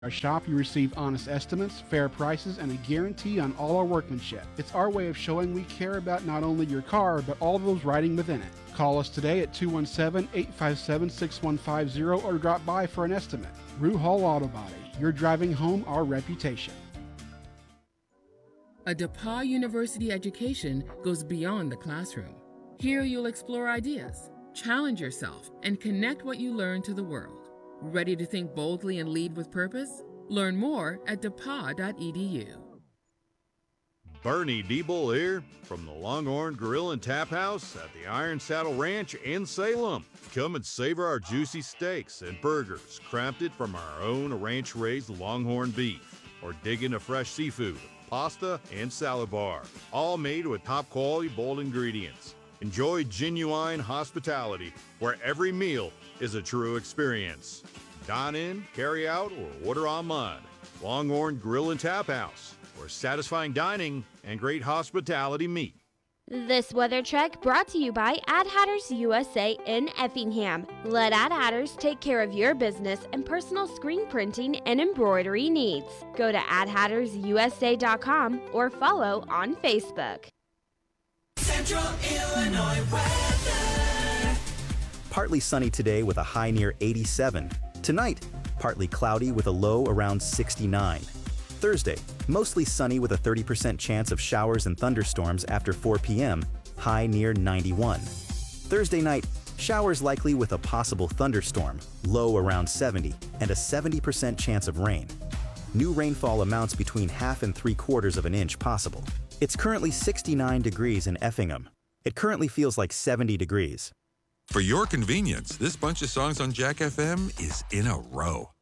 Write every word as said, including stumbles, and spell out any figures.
Our shop, you receive honest estimates, fair prices, and a guarantee on all our workmanship. It's our way of showing we care about not only your car, but all those riding within it. Call us today at two one seven, eight five seven, six one five zero or drop by for an estimate. Rue Hall Auto Body. You're driving home our reputation. A DePauw University education goes beyond the classroom. Here you'll explore ideas, challenge yourself, and connect what you learn to the world. Ready to think boldly and lead with purpose? Learn more at d e p a w dot e d u. Bernie Diebel here from the Longhorn Grill and Tap House at the Iron Saddle Ranch in Salem. Come and savor our juicy steaks and burgers crafted from our own ranch-raised Longhorn beef, or dig into fresh seafood, pasta, and salad bar, all made with top-quality bold ingredients. Enjoy genuine hospitality where every meal is a true experience. Dine in, carry out, or order online. Longhorn Grill and Tap House, where satisfying dining and great hospitality meet. This weather check brought to you by Ad Hatters U S A in Effingham. Let Ad Hatters take care of your business and personal screen printing and embroidery needs. Go to ad hatters u s a dot com or follow on Facebook. Central Illinois weather. Partly sunny today with a high near eighty-seven. Tonight, partly cloudy with a low around sixty-nine. Thursday, mostly sunny with a thirty percent chance of showers and thunderstorms after four p m, high near ninety-one. Thursday night, showers likely with a possible thunderstorm, low around seventy, and a seventy percent chance of rain. New rainfall amounts between half and three quarters of an inch possible. It's currently sixty-nine degrees in Effingham. It currently feels like seventy degrees. For your convenience, this bunch of songs on Jack F M is in a row.